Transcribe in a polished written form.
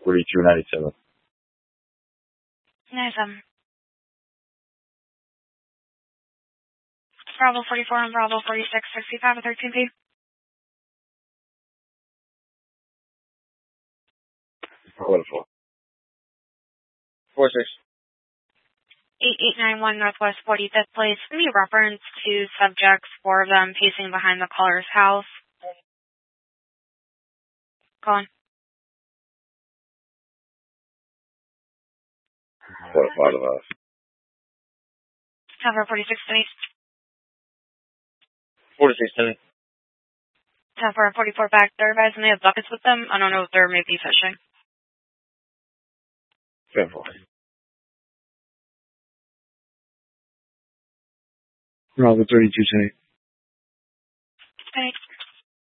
4297. 97. Bravo 44 and Bravo 46, 65 at 13P. Wonderful. 46. 8891 Northwest 45th Place. Any reference to subjects, 4 of them, pacing behind the caller's house? Go on. What a part of us. Cover 46 to me. 46 to me. Cover 44 back. They're advising they have buckets with them. I don't know if they're maybe fishing. 10-4. Bravo 32 to me. Okay.